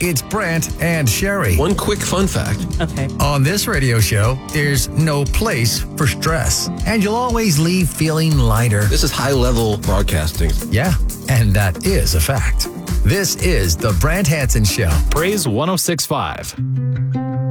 it's Brant and Sherry. One quick fun fact. Okay. On this radio show, there's no place for stress, and you'll always leave feeling lighter. This is high-level broadcasting. Yeah, and that is a fact. This is the Brant Hansen Show. Praise 106.5.